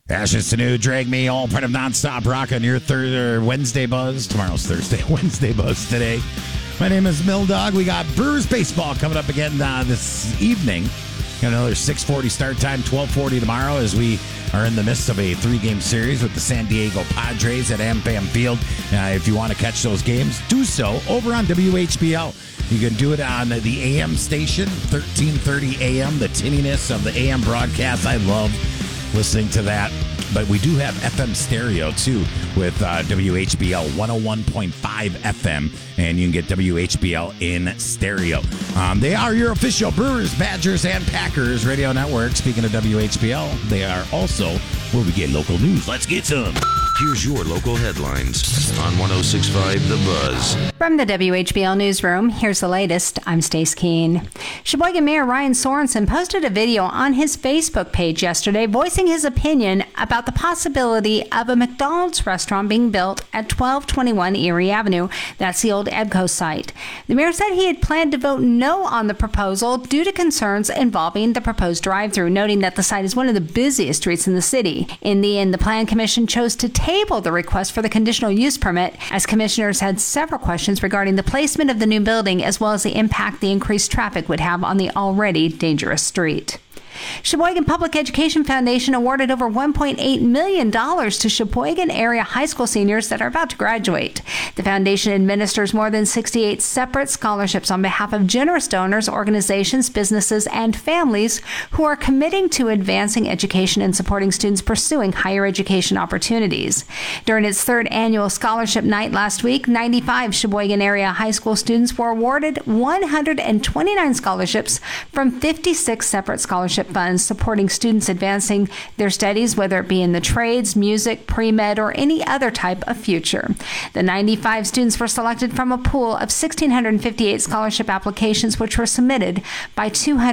Ashes Sanu, Drag Me, all part of Nonstop Rock on your Wednesday Buzz. Tomorrow's Thursday, Wednesday Buzz today. My name is Mill Dog. We got Brewers baseball coming up again this evening. Got another 6:40 start time, 12:40 tomorrow as we are in the midst of a 3-game series with the San Diego Padres at AmFam Field. If you want to catch those games, do so over on WHBL. You can do it on the AM station, 1330 AM, the tinniness of the AM broadcast. I love listening to that. But we do have FM stereo, too, with WHBL 101.5 FM, and you can get WHBL in stereo. They are your official Brewers, Badgers, and Packers radio network. Speaking of WHBL, they are also where we get local news. Let's get some. Here's your local headlines on 106.5 The Buzz. From the WHBL Newsroom, here's the latest. I'm Stace Keene. Sheboygan Mayor Ryan Sorensen posted a video on his Facebook page yesterday voicing his opinion about the possibility of a McDonald's restaurant being built at 1221 Erie Avenue. That's the old EBCO site. The mayor said he had planned to vote no on the proposal due to concerns involving the proposed drive-thru, noting that the site is one of the busiest streets in the city. In the end, the Plan Commission chose to table the request for the conditional use permit as commissioners had several questions regarding the placement of the new building as well as the impact the increased traffic would have on the already dangerous street. Sheboygan Public Education Foundation awarded over $1.8 million to Sheboygan area high school seniors that are about to graduate. The foundation administers more than 68 separate scholarships on behalf of generous donors, organizations, businesses, and families who are committing to advancing education and supporting students pursuing higher education opportunities. During its third annual scholarship night last week, 95 Sheboygan area high school students were awarded 129 scholarships from 56 separate scholarship funds supporting students advancing their studies, whether it be in the trades, music, pre-med, or any other type of future. The 95 students were selected from a pool of 1,658 scholarship applications, which were submitted by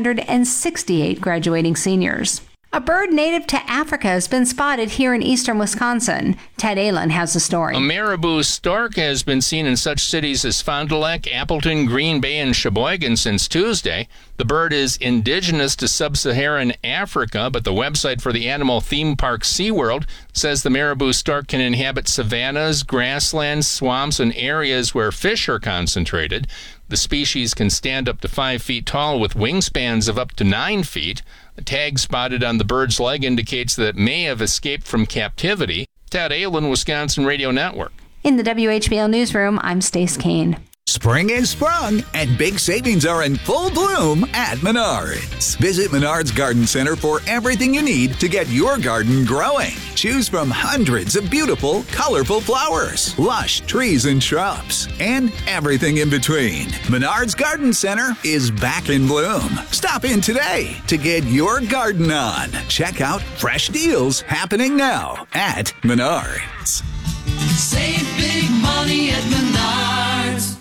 268 graduating seniors. A bird native to Africa has been spotted here in eastern Wisconsin. Ted Allen has the story. A marabou stork has been seen in such cities as Fond du Lac, Appleton, Green Bay, and Sheboygan since Tuesday. The bird is indigenous to sub-Saharan Africa, but the website for the animal theme park SeaWorld says the marabou stork can inhabit savannas, grasslands, swamps, and areas where fish are concentrated. The species can stand up to 5 feet tall with wingspans of up to 9 feet. A tag spotted on the bird's leg indicates that it may have escaped from captivity. Ted Allen, Wisconsin Radio Network. In the WHBL Newsroom, I'm Stace Keene. Spring is sprung, and big savings are in full bloom at Menards. Visit Menards Garden Center for everything you need to get your garden growing. Choose from hundreds of beautiful, colorful flowers, lush trees and shrubs, and everything in between. Menards Garden Center is back in bloom. Stop in today to get your garden on. Check out fresh deals happening now at Menards. Save big money at Menards.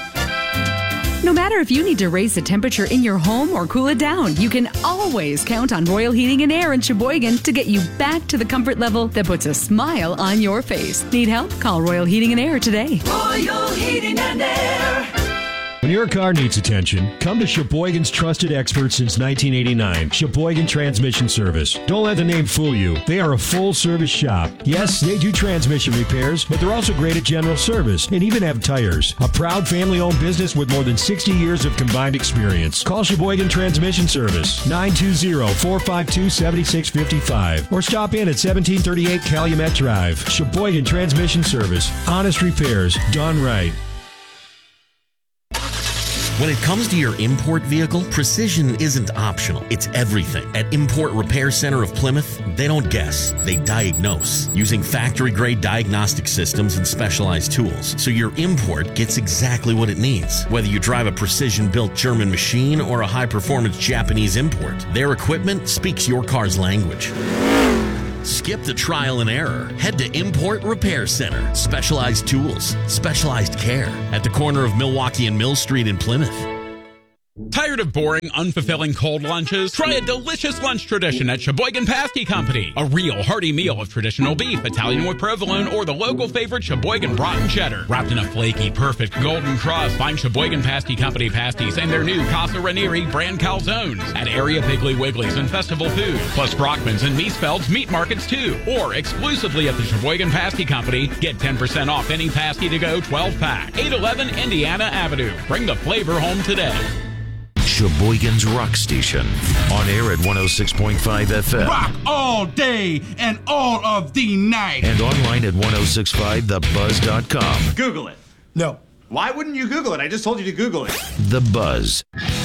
No matter if you need to raise the temperature in your home or cool it down, you can always count on Royal Heating and Air in Sheboygan to get you back to the comfort level that puts a smile on your face. Need help? Call Royal Heating and Air today. Royal Heating and Air. When your car needs attention, come to Sheboygan's trusted expert since 1989, Sheboygan Transmission Service. Don't let the name fool you. They are a full-service shop. Yes, they do transmission repairs, but they're also great at general service and even have tires. A proud family-owned business with more than 60 years of combined experience. Call Sheboygan Transmission Service, 920-452-7655, or stop in at 1738 Calumet Drive. Sheboygan Transmission Service. Honest repairs, done right. When it comes to your import vehicle, precision isn't optional. It's everything. At Import Repair Center of Plymouth, they don't guess, they diagnose using factory-grade diagnostic systems and specialized tools, so your import gets exactly what it needs. Whether you drive a precision-built German machine or a high-performance Japanese import, their equipment speaks your car's language. Skip the trial and error. Head to Import Repair Center. Specialized tools, specialized care at the corner of Milwaukee and Mill Street in Plymouth. Tired of boring, unfulfilling cold lunches? Try a delicious lunch tradition at Sheboygan Pasty Company. A real hearty meal of traditional beef, Italian with provolone, or the local favorite Sheboygan Broughton Cheddar. Wrapped in a flaky, perfect golden crust, find Sheboygan Pasty Company pasties and their new Casa Ranieri brand calzones at area Piggly Wigglies and Festival Foods, plus Brockman's and Miesfeld's meat markets too. Or exclusively at the Sheboygan Pasty Company, get 10% off any pasty to go 12-pack. 811 Indiana Avenue. Bring the flavor home today. Sheboygan's Rock Station. On air at 106.5 FM. Rock all day and all of the night. And online at 1065thebuzz.com. Google it. No. Why wouldn't you Google it? I just told you to Google it. The Buzz.